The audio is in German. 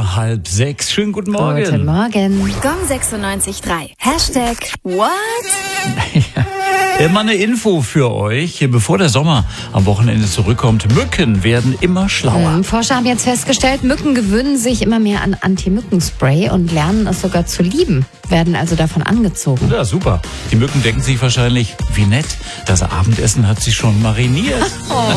5:30. Schönen guten Morgen. Guten Morgen. Gong 96.3. Hashtag What? Immer eine Info für euch, bevor der Sommer am Wochenende zurückkommt. Mücken werden immer schlauer. Forscher haben jetzt festgestellt, Mücken gewöhnen sich immer mehr an Anti-Mücken-Spray und lernen es sogar zu lieben, werden also davon angezogen. Ja, super. Die Mücken denken sich wahrscheinlich, wie nett, das Abendessen hat sich schon mariniert.